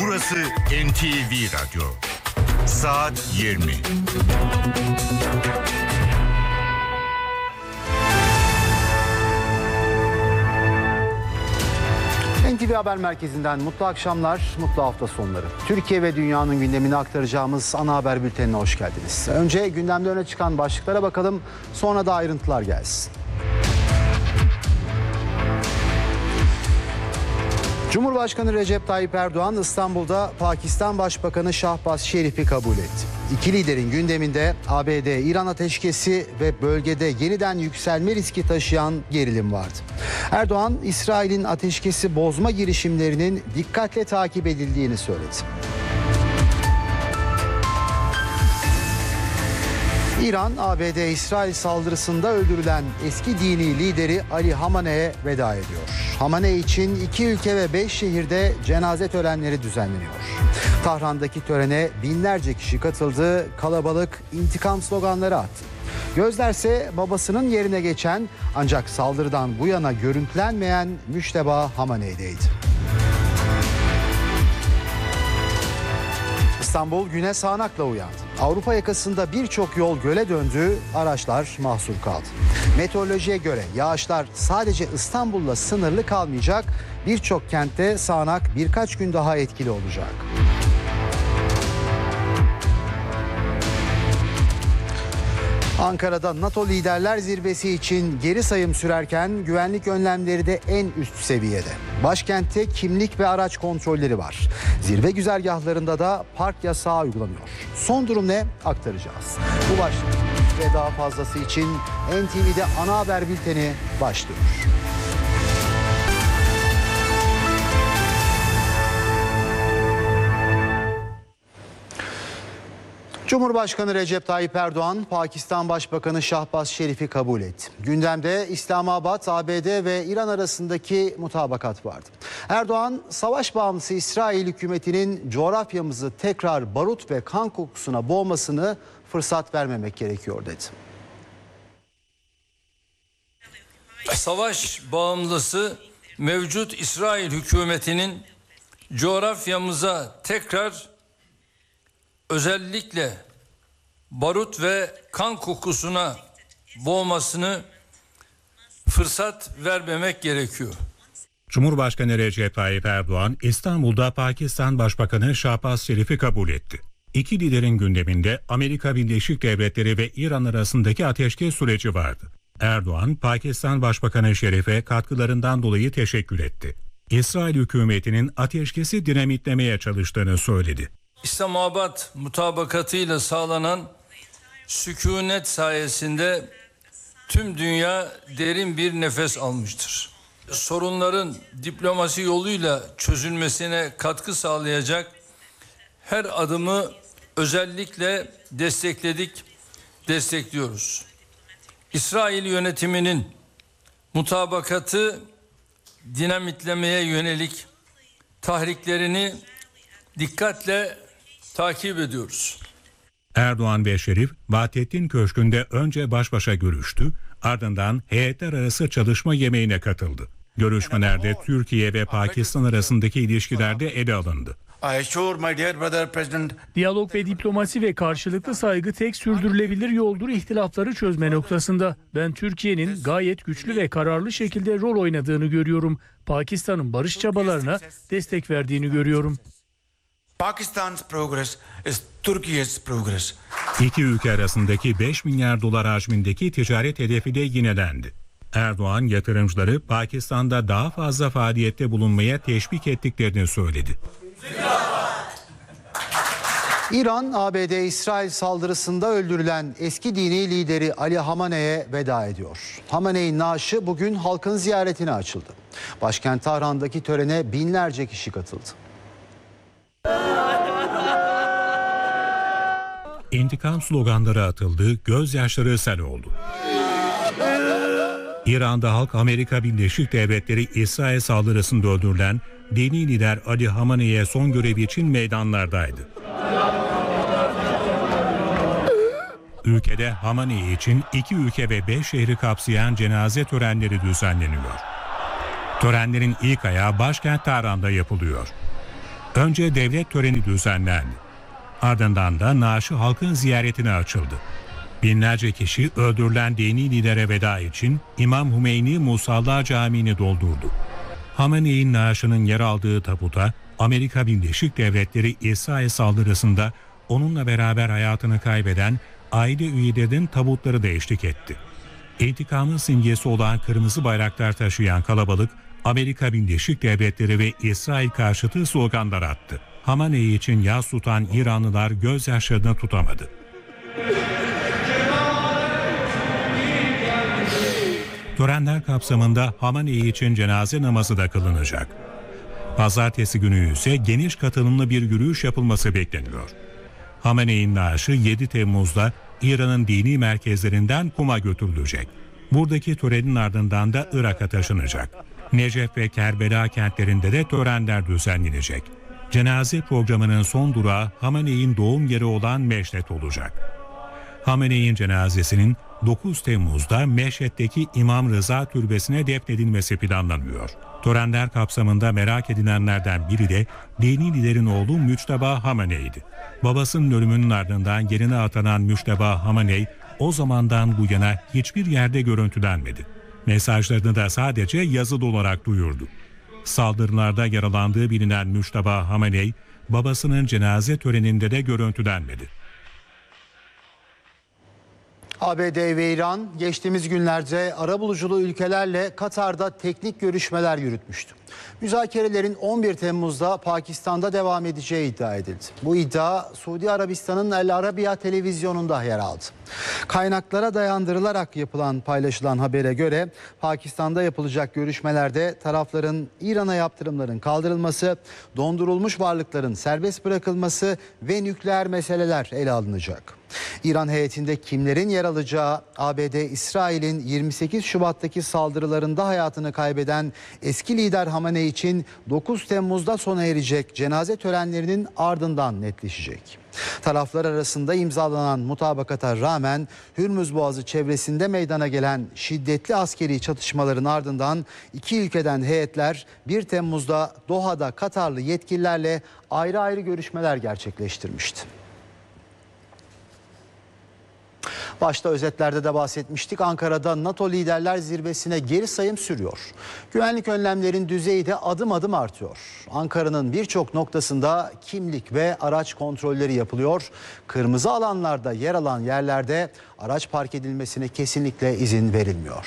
Burası NTV Radyo. Saat 20. NTV Haber Merkezi'nden mutlu akşamlar, mutlu hafta sonları. Türkiye ve dünyanın gündemini aktaracağımız ana haber bültenine hoş geldiniz. Önce gündemde öne çıkan başlıklara bakalım, sonra da ayrıntılar gelsin. Cumhurbaşkanı Recep Tayyip Erdoğan İstanbul'da Pakistan Başbakanı Şahbaz Şerif'i kabul etti. İki liderin gündeminde ABD-İran ateşkesi ve bölgede yeniden yükselme riski taşıyan gerilim vardı. Erdoğan, İsrail'in ateşkesi bozma girişimlerinin dikkatle takip edildiğini söyledi. İran, ABD-İsrail saldırısında öldürülen eski dini lideri Ali Hamene'ye veda ediyor. Hamane için 2 ülke ve 5 şehirde cenaze törenleri düzenleniyor. Tahran'daki törene binlerce kişi katıldı, kalabalık intikam sloganları attı. Gözlerse babasının yerine geçen ancak saldırıdan bu yana görüntülenmeyen Müşteba Hamene'deydi. İstanbul güne sağanakla uyandı. Avrupa yakasında birçok yol göle döndü, araçlar mahsur kaldı. Meteorolojiye göre yağışlar sadece İstanbul'la sınırlı kalmayacak, birçok kentte sağanak birkaç gün daha etkili olacak. Ankara'da NATO Liderler Zirvesi için geri sayım sürerken güvenlik önlemleri de en üst seviyede. Başkentte kimlik ve araç kontrolleri var. Zirve güzergahlarında da park yasağı uygulanıyor. Son durum ne? Aktaracağız. Bu başlık ve daha fazlası için NTV'de ana haber bülteni başlıyor. Cumhurbaşkanı Recep Tayyip Erdoğan, Pakistan Başbakanı Şahbaz Şerif'i kabul etti. Gündemde İslamabad, ABD ve İran arasındaki mutabakat vardı. Erdoğan, savaş bağımlısı İsrail hükümetinin coğrafyamızı tekrar barut ve kan kokusuna boğmasını fırsat vermemek gerekiyor dedi. Savaş bağımlısı mevcut İsrail hükümetinin coğrafyamıza tekrar özellikle barut ve kan kokusuna boğmasını fırsat vermemek gerekiyor. Cumhurbaşkanı Recep Tayyip Erdoğan İstanbul'da Pakistan Başbakanı Şahbaz Şerif'i kabul etti. İki liderin gündeminde Amerika Birleşik Devletleri ve İran arasındaki ateşkes süreci vardı. Erdoğan, Pakistan Başbakanı Şerif'e katkılarından dolayı teşekkür etti. İsrail hükümetinin ateşkesi dinamitlemeye çalıştığını söyledi. İslamabad mutabakatıyla sağlanan sükunet sayesinde tüm dünya derin bir nefes almıştır. Sorunların diplomasi yoluyla çözülmesine katkı sağlayacak her adımı özellikle destekliyoruz. İsrail yönetiminin mutabakatı dinamitlemeye yönelik tahriklerini dikkatle takip ediyoruz. Erdoğan ve Şerif, Vahdettin Köşkü'nde önce baş başa görüştü, ardından heyetler arası çalışma yemeğine katıldı. Görüşmelerde Türkiye ve Pakistan arasındaki ilişkiler de ele alındı. Diyalog ve diplomasi ve karşılıklı saygı tek sürdürülebilir yoldur ihtilafları çözme noktasında. Ben Türkiye'nin gayet güçlü ve kararlı şekilde rol oynadığını görüyorum. Pakistan'ın barış çabalarına destek verdiğini görüyorum. Pakistan's progress is Turkey's progress. İki ülke arasındaki 5 milyar dolar hacmindeki ticaret hedefi de yinelendi. Erdoğan, yatırımcıları Pakistan'da daha fazla faaliyette bulunmaya teşvik ettiklerini söyledi. İran, ABD-İsrail saldırısında öldürülen eski dini lideri Ali Hamene'ye veda ediyor. Hamene'nin naaşı bugün halkın ziyaretine açıldı. Başkent Tahran'daki törene binlerce kişi katıldı. İntikam sloganları atıldı, gözyaşları sel oldu. İran'da halk Amerika Birleşik Devletleri İsrail saldırısında öldürülen dini lider Ali Hamene'ye son görevi için meydanlardaydı. Ülkede Hamenei için 2 ülke ve 5 şehri kapsayan cenaze törenleri düzenleniyor. Törenlerin ilk ayağı başkent Tahran'da yapılıyor. Önce devlet töreni düzenlendi. Ardından da naaşı halkın ziyaretine açıldı. Binlerce kişi öldürülen dini lidere veda için İmam Hümeyni Musalla Camii'ni doldurdu. Hamenei'nin naaşının yer aldığı tabuta Amerika Birleşik Devletleri İsrail saldırısında onunla beraber hayatını kaybeden aile üyelerinin tabutları da eşlik etti. İntikamın simgesi olan kırmızı bayraklar taşıyan kalabalık Amerika Birleşik Devletleri ve İsrail karşıtı sloganlar attı. Hamenei için yas tutan İranlılar gözyaşlarını tutamadı. Törenler kapsamında Hamenei için cenaze namazı da kılınacak. Pazartesi günü ise geniş katılımlı bir yürüyüş yapılması bekleniyor. Hamenei'nin naaşı 7 Temmuz'da İran'ın dini merkezlerinden Kum'a götürülecek. Buradaki törenin ardından da Irak'a taşınacak. Necef ve Kerbela kentlerinde de törenler düzenlenecek. Cenaze programının son durağı Hamenei'nin doğum yeri olan Meşhed olacak. Hamenei'nin cenazesinin 9 Temmuz'da Meşhed'deki İmam Rıza Türbesi'ne defnedilmesi planlanıyor. Törenler kapsamında merak edilenlerden biri de dini liderin oğlu Müçteba Hamenei'ydi. Babasının ölümünün ardından yerine atanan Müçteba Hamenei o zamandan bu yana hiçbir yerde görüntülenmedi. Mesajlarını da sadece yazılı olarak duyurdu. Saldırılarda yaralandığı bilinen Müçteba Hamenei babasının cenaze töreninde de görüntülenmedi. ABD ve İran geçtiğimiz günlerde arabuluculu ülkelerle Katar'da teknik görüşmeler yürütmüştü. Müzakerelerin 11 Temmuz'da Pakistan'da devam edeceği iddia edildi. Bu iddia Suudi Arabistan'ın El Arabiya televizyonunda yer aldı. Kaynaklara dayandırılarak paylaşılan habere göre Pakistan'da yapılacak görüşmelerde tarafların İran'a yaptırımların kaldırılması, dondurulmuş varlıkların serbest bırakılması ve nükleer meseleler ele alınacak. İran heyetinde kimlerin yer alacağı, ABD, İsrail'in 28 Şubat'taki saldırılarında hayatını kaybeden eski lider Hamenei için 9 Temmuz'da sona erecek cenaze törenlerinin ardından netleşecek. Taraflar arasında imzalanan mutabakata rağmen Hürmüz Boğazı çevresinde meydana gelen şiddetli askeri çatışmaların ardından iki ülkeden heyetler 1 Temmuz'da Doha'da Katarlı yetkililerle ayrı ayrı görüşmeler gerçekleştirmişti. Başta özetlerde de bahsetmiştik. Ankara'da NATO Liderler Zirvesi'ne geri sayım sürüyor. Güvenlik önlemlerin düzeyi de adım adım artıyor. Ankara'nın birçok noktasında kimlik ve araç kontrolleri yapılıyor. Kırmızı alanlarda yer alan yerlerde araç park edilmesine kesinlikle izin verilmiyor.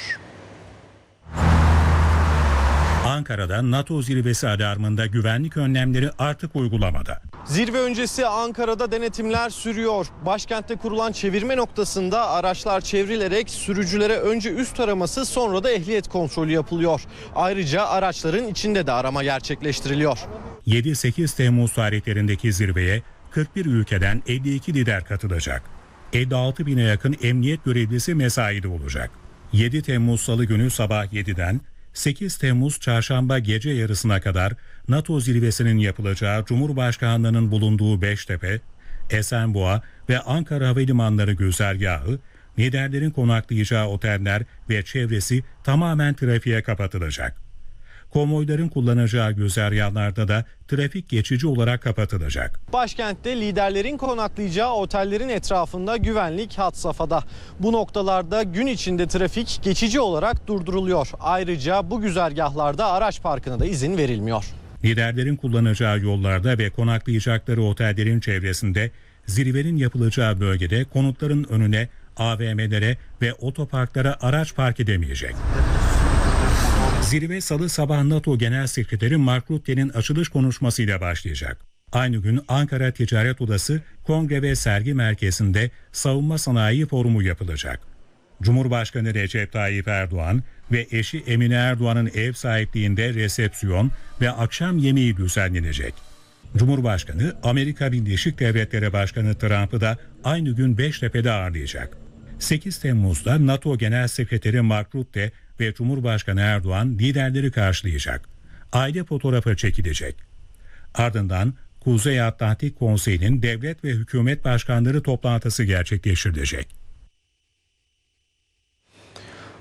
Ankara'da NATO zirvesi alarmında güvenlik önlemleri artık uygulamada. Zirve öncesi Ankara'da denetimler sürüyor. Başkentte kurulan çevirme noktasında araçlar çevrilerek sürücülere önce üst araması sonra da ehliyet kontrolü yapılıyor. Ayrıca araçların içinde de arama gerçekleştiriliyor. 7-8 Temmuz tarihlerindeki zirveye 41 ülkeden 52 lider katılacak. 56 bine yakın emniyet görevlisi mesaide olacak. 7 Temmuz Salı günü sabah 7'den 8 Temmuz Çarşamba gece yarısına kadar NATO zirvesinin yapılacağı Cumhurbaşkanlığının bulunduğu Beştepe, Esenboğa ve Ankara Havalimanları güzergahı, liderlerin konaklayacağı oteller ve çevresi tamamen trafiğe kapatılacak. Konvoyların kullanacağı güzergahlarda da trafik geçici olarak kapatılacak. Başkentte liderlerin konaklayacağı otellerin etrafında güvenlik had safhada. Bu noktalarda gün içinde trafik geçici olarak durduruluyor. Ayrıca bu güzergahlarda araç parkına da izin verilmiyor. Liderlerin kullanacağı yollarda ve konaklayacakları otellerin çevresinde, zirvenin yapılacağı bölgede konutların önüne, AVM'lere ve otoparklara araç park edemeyecek. Zirve Salı sabah NATO Genel Sekreteri Mark Rutte'nin açılış konuşmasıyla başlayacak. Aynı gün Ankara Ticaret Odası Kongre ve Sergi Merkezi'nde Savunma Sanayi Forumu yapılacak. Cumhurbaşkanı Recep Tayyip Erdoğan ve eşi Emine Erdoğan'ın ev sahipliğinde resepsiyon ve akşam yemeği düzenlenecek. Cumhurbaşkanı Amerika Birleşik Devletleri Başkanı Trump'ı da aynı gün Beştepe'de ağırlayacak. 8 Temmuz'da NATO Genel Sekreteri Mark Rutte ve Cumhurbaşkanı Erdoğan liderleri karşılayacak. Aile fotoğrafı çekilecek. Ardından Kuzey Atlantik Konseyi'nin devlet ve hükümet başkanları toplantısı gerçekleştirilecek.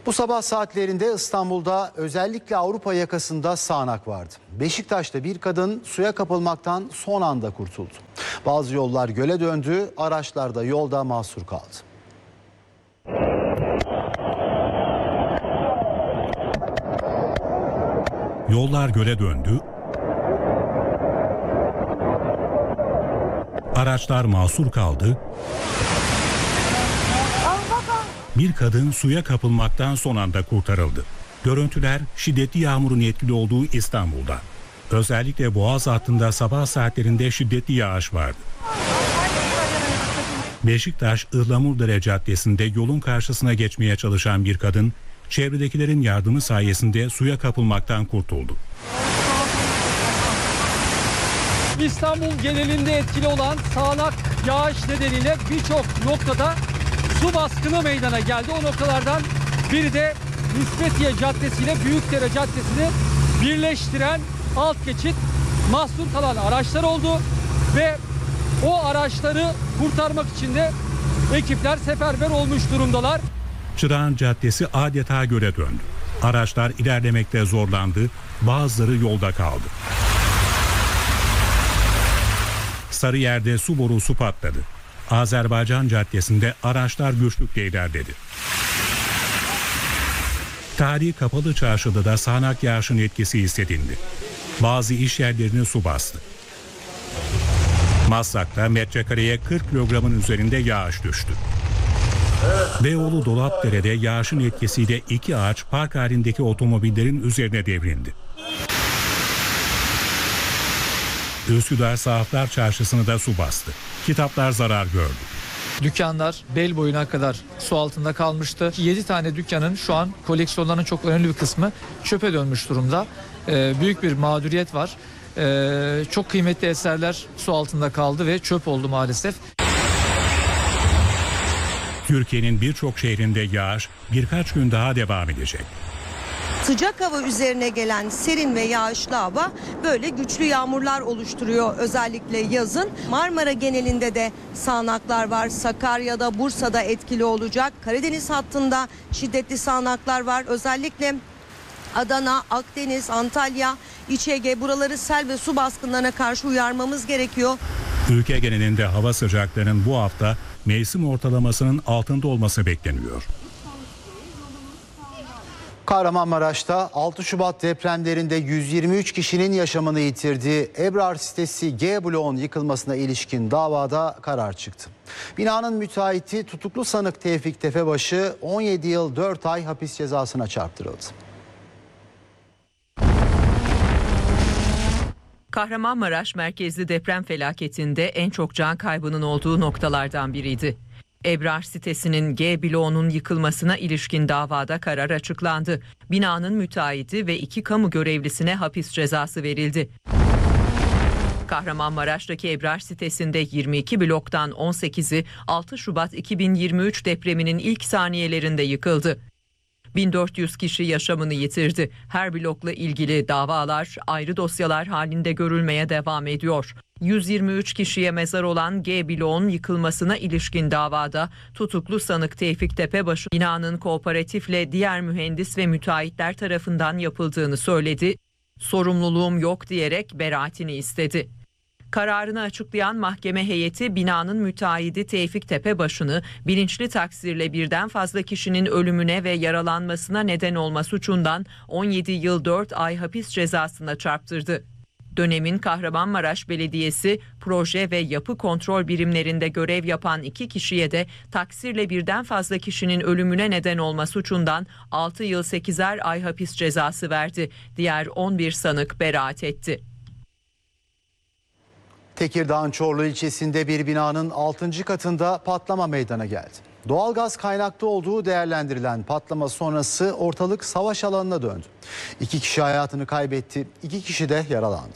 Bu sabah saatlerinde İstanbul'da özellikle Avrupa yakasında sağanak vardı. Beşiktaş'ta bir kadın suya kapılmaktan son anda kurtuldu. Bazı yollar göle döndü, araçlar da yolda mahsur kaldı. Yollar göle döndü, araçlar mahsur kaldı, bir kadın suya kapılmaktan son anda kurtarıldı. Görüntüler şiddetli yağmurun etkili olduğu İstanbul'da. Özellikle Boğaz hattında sabah saatlerinde şiddetli yağış vardı. Beşiktaş Ihlamurdere Caddesi'nde yolun karşısına geçmeye çalışan bir kadın, çevredekilerin yardımı sayesinde suya kapılmaktan kurtuldu. İstanbul genelinde etkili olan sağanak yağış nedeniyle birçok noktada su baskını meydana geldi. O noktalardan biri de Nispetiye Caddesi ile Büyükdere Caddesi'ni birleştiren alt geçit. Mahsur kalan araçlar oldu ve o araçları kurtarmak için de ekipler seferber olmuş durumdalar. Çırağan Caddesi adeta göle döndü. Araçlar ilerlemekte zorlandı, bazıları yolda kaldı. Sarıyer'de su borusu patladı. Azerbaycan Caddesi'nde araçlar güçlükle ilerledi. Tarihi Kapalı Çarşı'da da sağanak yağışın etkisi hissedildi. Bazı iş yerlerini su bastı. Maslak'ta metrekareye 40 kilogramın üzerinde yağış düştü. Beyoğlu Dolapdere'de yağışın etkisiyle 2 ağaç park halindeki otomobillerin üzerine devrildi. Üsküdar Sahaflar Çarşısı'nı da su bastı. Kitaplar zarar gördü. Dükkanlar bel boyuna kadar su altında kalmıştı. 7 tane dükkanın şu an koleksiyonlarının çok önemli bir kısmı çöpe dönmüş durumda. Büyük bir mağduriyet var. Çok kıymetli eserler su altında kaldı ve çöp oldu maalesef. Türkiye'nin birçok şehrinde yağış birkaç gün daha devam edecek. Sıcak hava üzerine gelen serin ve yağışlı hava böyle güçlü yağmurlar oluşturuyor özellikle yazın. Marmara genelinde de sağanaklar var. Sakarya'da, Bursa'da etkili olacak. Karadeniz hattında şiddetli sağanaklar var. Özellikle Adana, Akdeniz, Antalya, İç Ege buraları sel ve su baskınlarına karşı uyarmamız gerekiyor. Ülke genelinde hava sıcaklığının bu hafta mevsim ortalamasının altında olması bekleniyor. Kahramanmaraş'ta 6 Şubat depremlerinde 123 kişinin yaşamını yitirdiği Ebrar sitesi G bloğun yıkılmasına ilişkin davada karar çıktı. Binanın müteahhiti tutuklu sanık Tevfik Tefebaşı 17 yıl 4 ay hapis cezasına çarptırıldı. Kahramanmaraş merkezli deprem felaketinde en çok can kaybının olduğu noktalardan biriydi. Ebrar sitesinin G bloğunun yıkılmasına ilişkin davada karar açıklandı. Binanın müteahhiti ve 2 kamu görevlisine hapis cezası verildi. Kahramanmaraş'taki Ebrar sitesinde 22 bloktan 18'i 6 Şubat 2023 depreminin ilk saniyelerinde yıkıldı. 1400 kişi yaşamını yitirdi. Her blokla ilgili davalar ayrı dosyalar halinde görülmeye devam ediyor. 123 kişiye mezar olan G bloğun yıkılmasına ilişkin davada tutuklu sanık Tevfik Tepebaşı binanın kooperatifle diğer mühendis ve müteahhitler tarafından yapıldığını söyledi. Sorumluluğum yok diyerek beraatini istedi. Kararını açıklayan mahkeme heyeti binanın müteahhidi Tevfik Tepebaşı'nı bilinçli taksirle birden fazla kişinin ölümüne ve yaralanmasına neden olma suçundan 17 yıl 4 ay hapis cezasına çarptırdı. Dönemin Kahramanmaraş Belediyesi proje ve yapı kontrol birimlerinde görev yapan 2 kişiye de taksirle birden fazla kişinin ölümüne neden olma suçundan 6 yıl 8'er ay hapis cezası verdi. Diğer 11 sanık beraat etti. Tekirdağ'ın Çorlu ilçesinde bir binanın 6. katında patlama meydana geldi. Doğalgaz kaynaklı olduğu değerlendirilen patlama sonrası ortalık savaş alanına döndü. 2 kişi hayatını kaybetti, 2 kişi de yaralandı.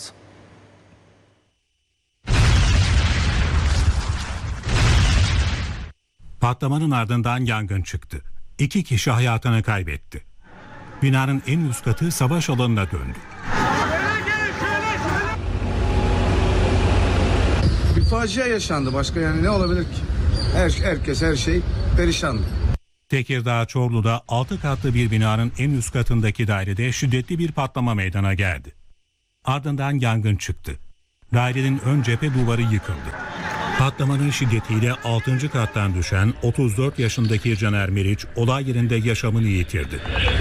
Patlamanın ardından yangın çıktı. 2 kişi hayatını kaybetti. Binanın en üst katı savaş alanına döndü. Bir facia yaşandı, başka yani ne olabilir ki? Herkes her şey perişandı. Tekirdağ Çorlu'da 6 katlı bir binanın en üst katındaki dairede şiddetli bir patlama meydana geldi. Ardından yangın çıktı. Dairenin ön cephe duvarı yıkıldı. Patlamanın şiddetiyle 6. kattan düşen 34 yaşındaki Caner Meriç olay yerinde yaşamını yitirdi.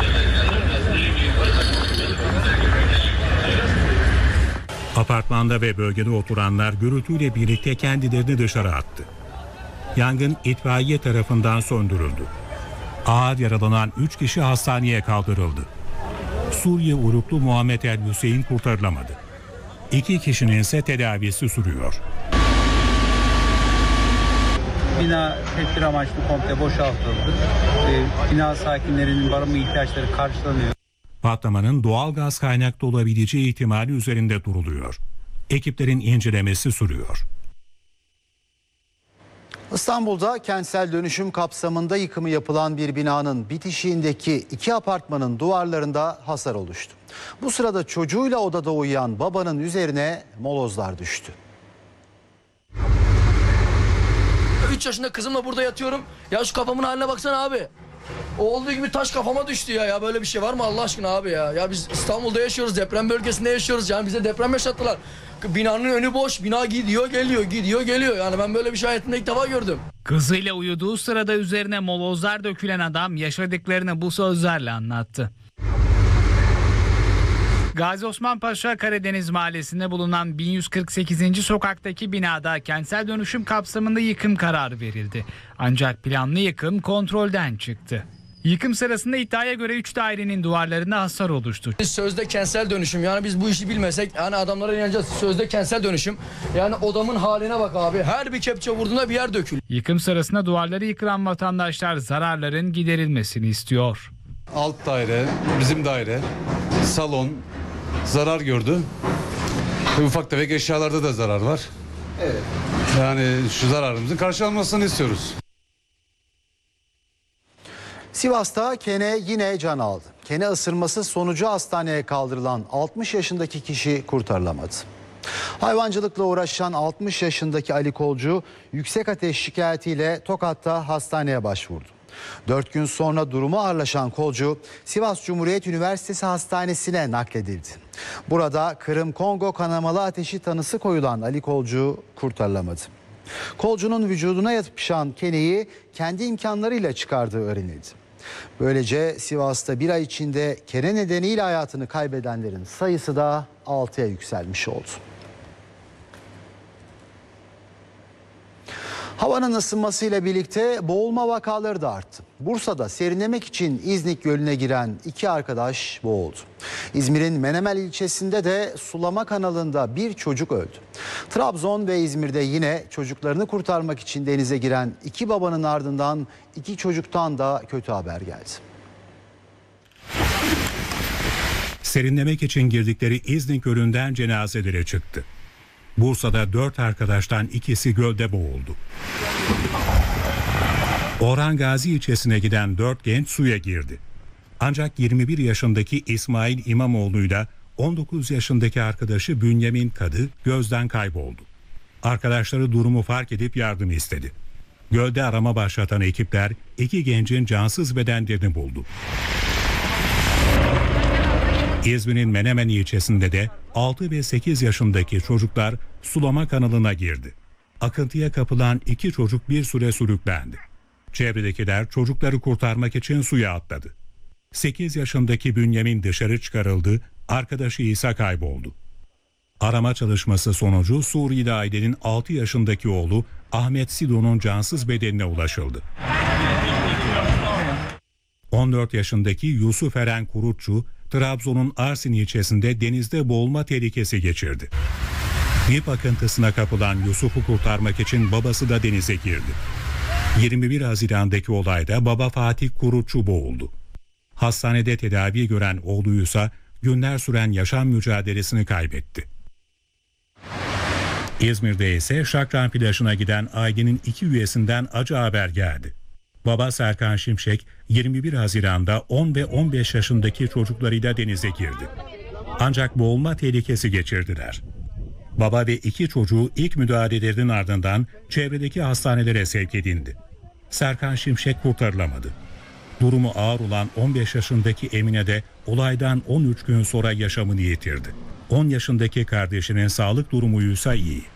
Apartmanda ve bölgede oturanlar gürültüyle birlikte kendilerini dışarı attı. Yangın itfaiye tarafından söndürüldü. Ağır yaralanan 3 kişi hastaneye kaldırıldı. Suriye uyruklu Muhammed El Hüseyin kurtarılamadı. 2 kişinin ise tedavisi sürüyor. Bina tedbir amaçlı komple boşaltıldı. Bina sakinlerinin barınma ihtiyaçları karşılanıyor. Patlamanın doğal gaz kaynaklı olabileceği ihtimali üzerinde duruluyor. Ekiplerin incelemesi sürüyor. İstanbul'da kentsel dönüşüm kapsamında yıkımı yapılan bir binanın bitişiğindeki 2 apartmanın duvarlarında hasar oluştu. Bu sırada çocuğuyla odada uyuyan babanın üzerine molozlar düştü. 3 yaşında kızımla burada yatıyorum. Ya şu kafamın haline baksana abi. O olduğu gibi taş kafama düştü ya. Ya böyle bir şey var mı Allah aşkına abi ya? Ya biz İstanbul'da yaşıyoruz, deprem bölgesinde yaşıyoruz. Yani bize deprem yaşattılar. Binanın önü boş, bina gidiyor geliyor, gidiyor geliyor. Yani ben böyle bir şey hayatımda ilk defa gördüm. Kızıyla uyuduğu sırada üzerine molozlar dökülen adam yaşadıklarını bu sözlerle anlattı. Gazi Osman Paşa Karadeniz Mahallesi'nde bulunan 1148. sokaktaki binada kentsel dönüşüm kapsamında yıkım kararı verildi. Ancak planlı yıkım kontrolden çıktı. Yıkım sırasında iddiaya göre 3 dairenin duvarlarında hasar oluştu. Sözde kentsel dönüşüm, yani biz bu işi bilmesek yani adamlara inanacağız. Sözde kentsel dönüşüm, yani odamın haline bak abi, her bir kepçe vurduğunda bir yer dökülüyor. Yıkım sırasında duvarları yıkılan vatandaşlar zararların giderilmesini istiyor. Alt daire, bizim daire, salon zarar gördü. Ufak tefek eşyalarda da zarar var. Evet. Yani şu zararımızın karşılanmasını istiyoruz. Sivas'ta kene yine can aldı. Kene ısırması sonucu hastaneye kaldırılan 60 yaşındaki kişi kurtarılamadı. Hayvancılıkla uğraşan 60 yaşındaki Ali Kolcu yüksek ateş şikayetiyle Tokat'ta hastaneye başvurdu. 4 gün sonra durumu ağırlaşan Kolcu Sivas Cumhuriyet Üniversitesi Hastanesi'ne nakledildi. Burada Kırım-Kongo kanamalı ateşi tanısı koyulan Ali Kolcu kurtarılamadı. Kolcu'nun vücuduna yapışan keneyi kendi imkanlarıyla çıkardığı öğrenildi. Böylece Sivas'ta bir ay içinde kene nedeniyle hayatını kaybedenlerin sayısı da 6'ya yükselmiş oldu. Havanın ısınmasıyla birlikte boğulma vakaları da arttı. Bursa'da serinlemek için İznik Gölü'ne giren 2 arkadaş boğuldu. İzmir'in Menemen ilçesinde de sulama kanalında bir çocuk öldü. Trabzon ve İzmir'de yine çocuklarını kurtarmak için denize giren 2 babanın ardından 2 çocuktan da kötü haber geldi. Serinlemek için girdikleri İznik Gölü'nden cenazeleri çıktı. Bursa'da 4 arkadaştan ikisi gölde boğuldu. Orhan Gazi ilçesine giden 4 genç suya girdi. Ancak 21 yaşındaki İsmail İmamoğlu'yla 19 yaşındaki arkadaşı Bünyamin Kadı gözden kayboldu. Arkadaşları durumu fark edip yardım istedi. Gölde arama başlatan ekipler 2 gencin cansız bedenlerini buldu. İzmir'in Menemen ilçesinde de 6 ve 8 yaşındaki çocuklar sulama kanalına girdi. Akıntıya kapılan 2 çocuk bir süre sürüklendi. Çevredekiler çocukları kurtarmak için suya atladı. 8 yaşındaki Bünyamin dışarı çıkarıldı, arkadaşı ise kayboldu. Arama çalışması sonucu Suriyeli ailenin 6 yaşındaki oğlu Ahmet Sido'nun cansız bedenine ulaşıldı. 14 yaşındaki Yusuf Eren Kurutçu, Trabzon'un Arsin ilçesinde denizde boğulma tehlikesi geçirdi. Dip akıntısına kapılan Yusuf'u kurtarmak için babası da denize girdi. 21 Haziran'daki olayda baba Fatih Kurutçu boğuldu. Hastanede tedavi gören oğluysa günler süren yaşam mücadelesini kaybetti. İzmir'de ise Şakran plajına giden ailenin 2 üyesinden acı haber geldi. Baba Serkan Şimşek 21 Haziran'da 10 ve 15 yaşındaki çocuklarıyla denize girdi. Ancak boğulma tehlikesi geçirdiler. Baba ve 2 çocuğu ilk müdahalelerinin ardından çevredeki hastanelere sevk edildi. Serkan Şimşek kurtarılamadı. Durumu ağır olan 15 yaşındaki Emine de olaydan 13 gün sonra yaşamını yitirdi. 10 yaşındaki kardeşinin sağlık durumuysa iyi.